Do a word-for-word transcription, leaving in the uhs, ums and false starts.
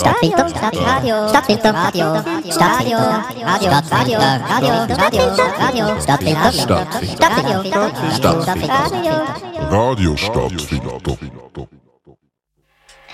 Stadtfilter, Radio, Stadtfilter, Radio, Stadtfilter, Radio, Radio, Radio, Radio, Stadtfilter, Stadtfilter, Stadtfilter, Radio Stadtfilter.